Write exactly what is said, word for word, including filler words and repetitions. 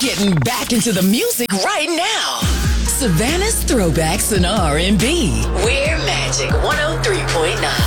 Getting back into the music right now. Savannah's Throwbacks and R and B. We're Magic one oh three point nine.